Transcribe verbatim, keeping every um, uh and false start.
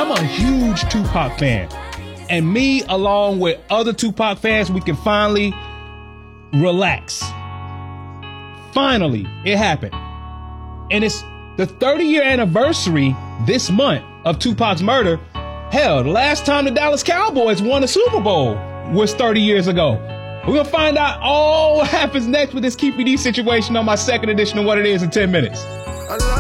I'm a huge Tupac fan. And me, along with other Tupac fans, we can finally relax. Finally, it happened. And it's the thirty year anniversary this month of Tupac's murder. Hell, the last time the Dallas Cowboys won a Super Bowl was thirty years ago. We're going to find out all what happens next with this Keefe D situation on my second edition of What It Is in ten minutes.